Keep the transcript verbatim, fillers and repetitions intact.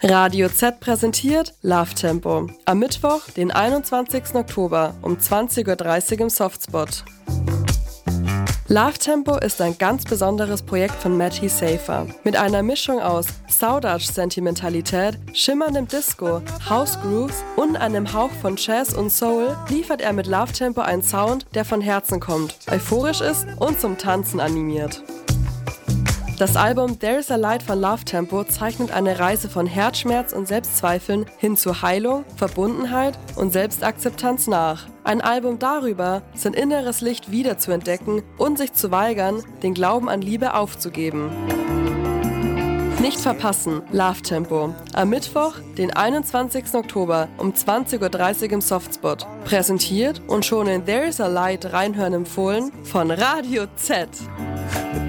Radio Z präsentiert Love Tempo. Am Mittwoch, den einundzwanzigsten Oktober um zwanzig Uhr dreißig im Softspot. Love Tempo ist ein ganz besonderes Projekt von Matty Safer. Mit einer Mischung aus Saudade-Sentimentalität, schimmerndem Disco, House Grooves und einem Hauch von Jazz und Soul liefert er mit Love Tempo einen Sound, der von Herzen kommt, euphorisch ist und zum Tanzen animiert. Das Album There's a Light von Love Tempo zeichnet eine Reise von Herzschmerz und Selbstzweifeln hin zu Heilung, Verbundenheit und Selbstakzeptanz nach. Ein Album darüber, sein inneres Licht wiederzuentdecken und sich zu weigern, den Glauben an Liebe aufzugeben. Nicht verpassen, Love Tempo. Am Mittwoch, den einundzwanzigsten Oktober um zwanzig Uhr dreißig im Softspot. Präsentiert und schon in There's a Light reinhören empfohlen von Radio Z.